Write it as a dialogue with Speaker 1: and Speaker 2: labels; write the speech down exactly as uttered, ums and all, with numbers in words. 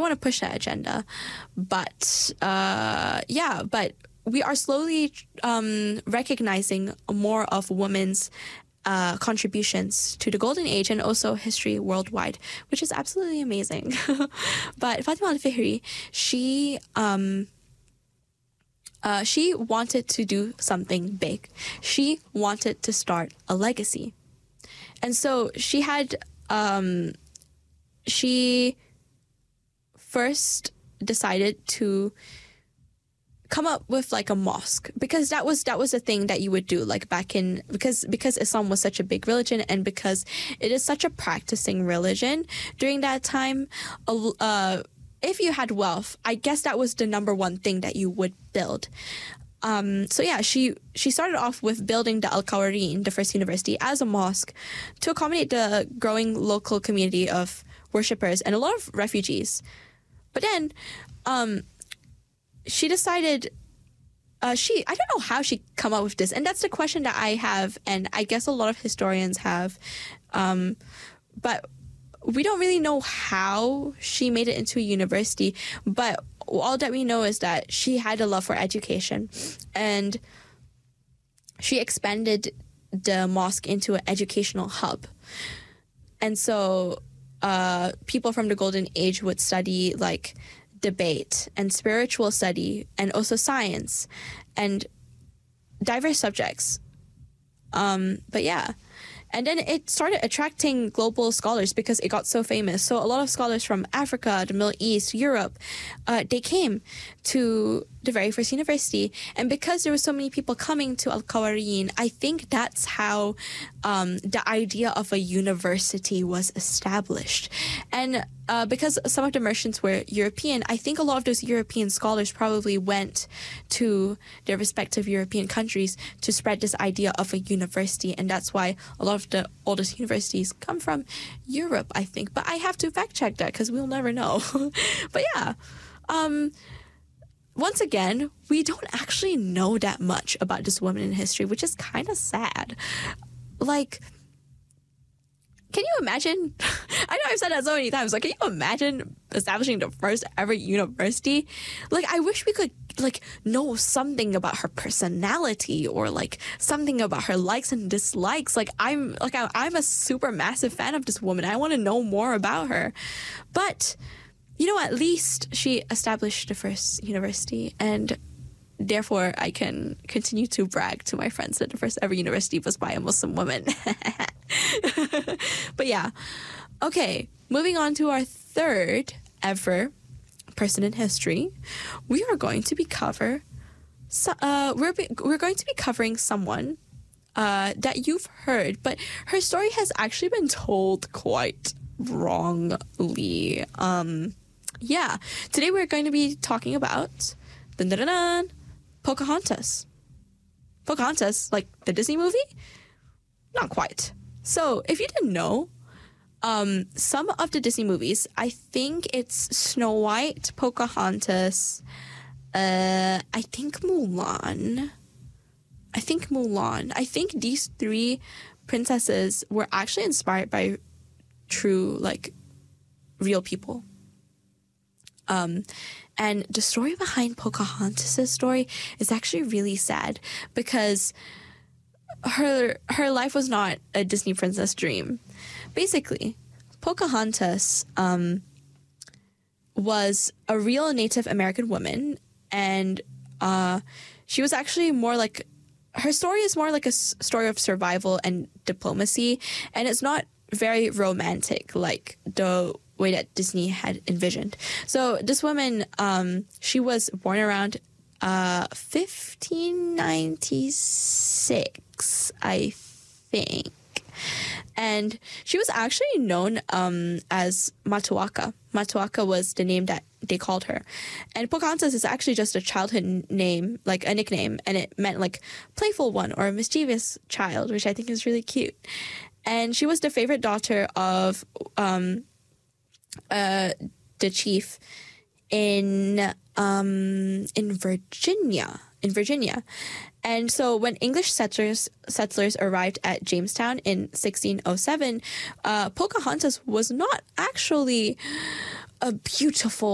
Speaker 1: want to push that agenda. But uh, yeah, but we are slowly um, recognizing more of women's uh, contributions to the Golden Age and also history worldwide, which is absolutely amazing. But Fatima Al-Fihri, she um, uh, she wanted to do something big. She wanted to start a legacy. And so she had, um, she first decided to come up with like a mosque, because that was that was a thing that you would do like back in, because because Islam was such a big religion and because it is such a practicing religion during that time. Uh, if you had wealth, I guess that was the number one thing that you would build. Um, so yeah, she she started off with building the Al-Qawarin, the first university, as a mosque to accommodate the growing local community of worshippers and a lot of refugees. But then um, she decided, uh, she I don't know how she come up with this, and that's the question that I have, and I guess a lot of historians have, um, but we don't really know how she made it into a university. But all that we know is that she had a love for education, and she expanded the mosque into an educational hub. And so uh, people from the Golden Age would study like debate and spiritual study and also science and diverse subjects. Um, but yeah. And then it started attracting global scholars because it got so famous. So a lot of scholars from Africa, the Middle East, Europe, uh, they came to the very first university. And because there were so many people coming to Al-Qawarin, I think that's how um, the idea of a university was established. And uh, because some of the merchants were European, I think a lot of those European scholars probably went to their respective European countries to spread this idea of a university. And that's why a lot of the oldest universities come from Europe, I think. But I have to fact check that because we'll never know. But yeah, um, once again, we don't actually know that much about this woman in history, which is kind of sad. Like, can you imagine? I know I've said that so many times. Like, can you imagine establishing the first ever university? Like, I wish we could like know something about her personality or like something about her likes and dislikes. Like, I'm like I'm a super massive fan of this woman. I want to know more about her. But you know, at least she established the first university, and therefore I can continue to brag to my friends that the first ever university was by a Muslim woman. But yeah. Okay, moving on to our third ever person in history. We are going to be cover so, uh we're be, we're going to be covering someone uh that you've heard, but her story has actually been told quite wrongly. Um yeah, today we're going to be talking about dun, dun, dun, dun, Pocahontas. Pocahontas, like the Disney movie? Not quite. So, if you didn't know, um, some of the Disney movies, I think it's Snow White, Pocahontas, uh, I think Mulan. I think Mulan. I think these three princesses were actually inspired by true, like, real people. Um, and the story behind Pocahontas' story is actually really sad because her her life was not a Disney princess dream. Basically, Pocahontas um, was a real Native American woman, and uh, she was actually more like, her story is more like a s- story of survival and diplomacy, and it's not very romantic like the way that Disney had envisioned. So this woman, um, she was born around uh, fifteen ninety-six, I think. And she was actually known um, as Matuaka. Matuaka was the name that they called her. And Pocahontas is actually just a childhood name, like a nickname, and it meant like playful one or a mischievous child, which I think is really cute. And she was the favorite daughter of um, uh, the chief in um, in Virginia. In Virginia. And so when English settlers settlers arrived at Jamestown in sixteen oh seven, uh, Pocahontas was not actually a beautiful